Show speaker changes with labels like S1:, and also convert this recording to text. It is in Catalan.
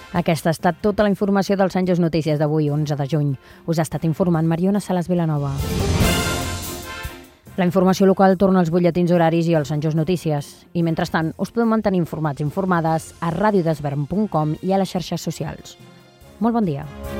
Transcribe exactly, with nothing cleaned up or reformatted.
S1: Aquesta ha estat tota la informació del Sant Just Notícies d'avui, onze de juny. Us ha estat informant Mariona Salas Vilanova. La informació local torna als butlletins horaris i als Sant Just Notícies. I mentrestant, us podeu mantenir informats i informades a radiodesvern punt com i a les xarxes socials. Molt bon dia.